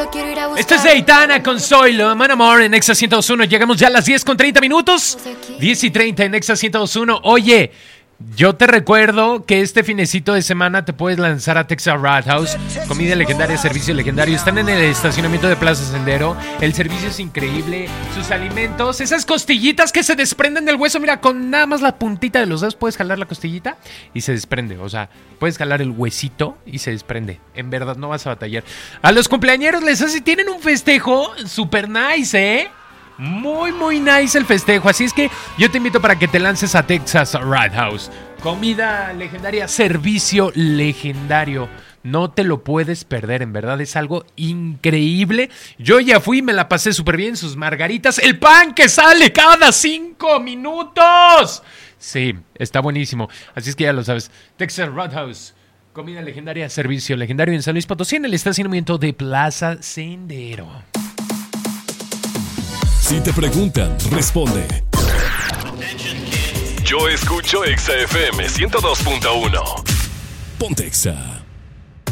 solo quiero ir a buscar. Esto es de Aitana con Zoilo, Man Amor en Exa 102.1. Llegamos ya a las 10:30 minutos. 10:30 en Exa 102.1. Oye, yo te recuerdo que este finecito de semana te puedes lanzar a Texas Roadhouse. Comida legendaria, servicio legendario. Están en el estacionamiento de Plaza Sendero. El servicio es increíble. Sus alimentos, esas costillitas que se desprenden del hueso. Mira, con nada más la puntita de los dedos puedes jalar la costillita y se desprende. O sea, puedes jalar el huesito y se desprende. En verdad, no vas a batallar. A los cumpleañeros les hace, tienen un festejo super nice, ¿eh? Muy, muy nice el festejo. Así es que yo te invito para que te lances a Texas Roadhouse. Comida legendaria, servicio legendario. No te lo puedes perder, en verdad es algo increíble. Yo ya fui, me la pasé súper bien. Sus margaritas, el pan que sale cada 5 minutos. Sí, está buenísimo. Así es que ya lo sabes. Texas Roadhouse. Comida legendaria, servicio legendario en San Luis Potosí, en el estacionamiento de Plaza Sendero. Si te preguntan, responde. Yo escucho Exa FM 102.1. Ponte Exa.